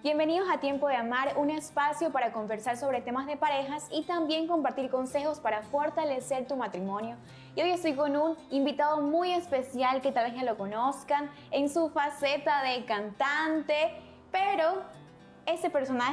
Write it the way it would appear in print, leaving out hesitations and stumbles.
Bienvenidos a Tiempo de Amar, un espacio para conversar sobre temas de parejas y también compartir consejos para fortalecer tu matrimonio. Y hoy estoy con un invitado muy especial que tal vez ya lo conozcan en su faceta de cantante, pero ese personaje